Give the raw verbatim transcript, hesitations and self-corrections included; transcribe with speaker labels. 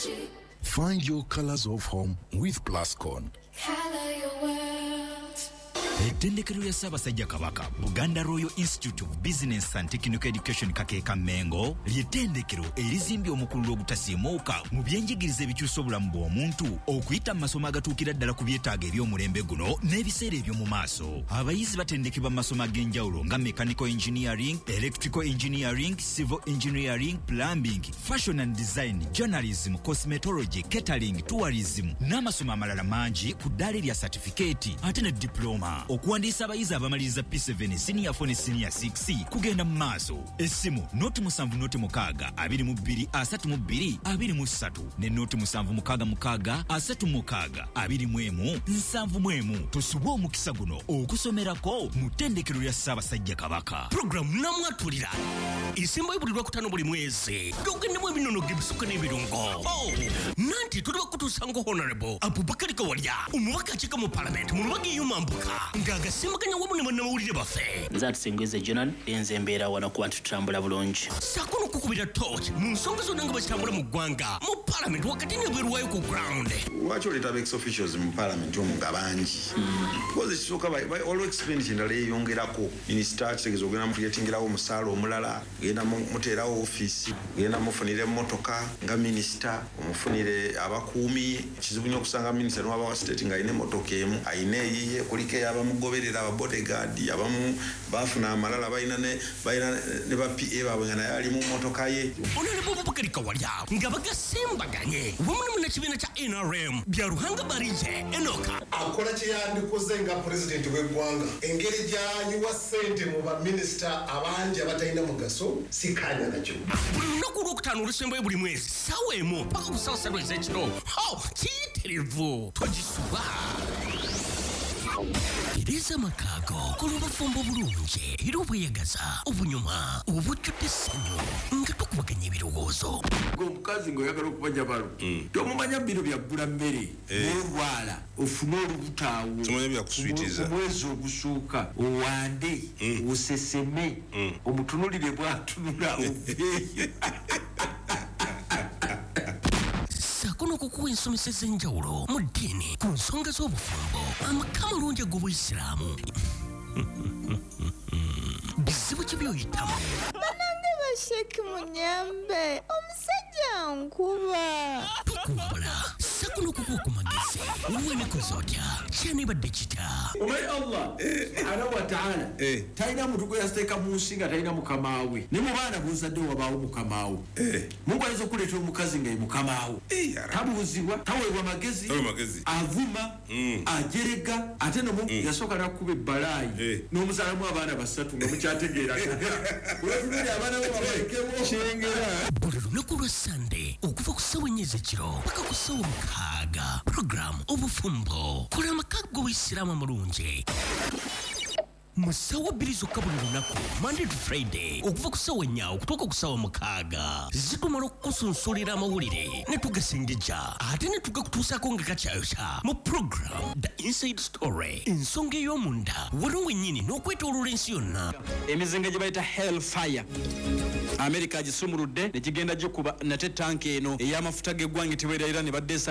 Speaker 1: Find your colors of home with Plascon.
Speaker 2: Color your world.
Speaker 3: Ettendekero ya Ssaabasajja Kabaka Buganda Royal Institute of Business and Technical Education Kakeeka Mengo ly'ettendekero erizimbye omukulu ogutasiimuuka mu byenjigiriza ebikyusa obulamu bw'omuntu okuyita mu masomo agatuukira ddala ku byetaago eby'omulembe guno n'ebiseera eby'omu maaso. Abayizi batendekebwa mu masomo ag'enjawulo nga mechanical engineering, electrical engineering, civil engineering, plumbing, fashion and design, journalism, cosmetology, catering, tourism n'amasomo amalala mangi ku ddaala erya certificate ate ne diploma. Okuwandiisa abayizi abamaliriza P seven senior four ne senior six kugenda mu maaso. Essimu noti musanvu noti mukaaga abiri mu bbiri asatu mu bbiri abiri mu ssatu ne noti musanvu mukaaga mukaaga asatu mukaaga abiri mu emu nsanvu mu emu. Tosubwa omukisa guno okusomerako mu ttendekero lya Ssaabasajja Kabaka.
Speaker 4: Program namwatulira isimbo ibulirwa kutano buli mwezi tugendemu ebinono gebisuka n'ebirungo. Oh, nanti tuli bakutuusa ngo Honorable Abubakar Kawalya omubaka akika mu Parliament mu lubagi y'omambuka ng'agasimbaganya wamu ne bannamawulire baffe.
Speaker 5: Nze Atusengweze Jonan enze embeera wano kuba tutambula bulungi.
Speaker 4: Ssaako n'okukubira torch mu nsonga zonna nga bakitambula mu ggwanga mu Parliament wakati n'ebweru waayo ku ground.
Speaker 6: Lwaki oleeta ex officials mu Parliament omwo nga bangi? Because ekisooka olwo expenditure endala yeeyongerako. Minisita kitegeeza ogenda mutuyetingirawo omusaala omulala, genda muteerawo ofiisi, genda mufunire emmotoka nga minisita, omufunire abakuumi. Kizibu nnyo okusanga minisita n'owaba wa state ng'alina emmotoka emu, ayina eyiye kuliko ey'abamugoberera aba bodyguard, abamu baafuna amalala balina ne balina ne ba P A baabwe nga naye ali mu mmotoka ye.
Speaker 4: Honorable Abubakar Kawalya nga bagasimbaganye wamu ne munnakibiina kya N R M bya Ruhanga Barije Enoka
Speaker 7: akola kye yandikoze nga pulezidenti w'eggwanga engeri gy'anyiwa ssente mu baminisita abangi abatalina mugaso sikanya nakyo.
Speaker 4: Buli lunaku olwokutaano olusembayo buli mwezi ssaawa emu paka ku ssaawa ssatu ez'ekiro. Oh, kiyitirivu twagisuba Iriza makago kulubafumbo bulungi era obweyagaza obunyuma obujjudde essanyu nga tukubaganya ebirowoozo.
Speaker 8: Omukazi ng'oyagala okubanja balo tomumanya bino byaggula mmere n'olwala ofune olubutaawo omwezi ogusooka owande oseseme omutunulire bw'atunula oveeyo. Saako n'okukuwa ensomesa ez'enjawulo mu ddiini ku nsonga z'obufumbo amaka amalungi ag'Obuyisiraamu. Bizibu ki by'oyitamu?
Speaker 9: Banange basheki munyambe omusajja nkuba.
Speaker 4: Tukuwabula saako n'okukuwa ku magezi ow'enekoze otya kyanibadde kita.
Speaker 8: Omanyi Allah subhanahu wa ta'ala talina muntu gwe yasteeka mu nsi nga talina mukamaawe ne mu baana b'ozadde wabaawo mukamaawo. Mungu ayinza okuleeta omukazi nga ye mukamaawo tabuuzibwa taweebwa magezi avuma ajerega ate nomu yasooka n'akkuba ebbalaayi n'omuzaalamu abaana basatu nga mukyategeeraga olwatululi abaana bo babalekebo kyengera.
Speaker 4: Buli lunaku lwa Sande okuva ku ssaawa ennya ez'ekiro paka ku ssaawa mukaaga program obufumbo kola amaka g'Obuyisiraamu amulungi mu ssaawa bbiri zokka buli lunaku Monday to Friday okuva ku ssaawa ennya okutuuka ku ssaawa mukaaga zitumala okukusunsulira amawulire ne tugasengejja ate ne tugakutuusaako nga kakyayokya mu program The Inside Story ensonga ey'omunda waliwo wennyini n'okwetooloola ensi yonna.
Speaker 10: Emizinga gye bayita Hellfire America agisumuludde ne kigenda gikuba nate tanki eno ey'amafuta g'eggwanga tebeerera ne badde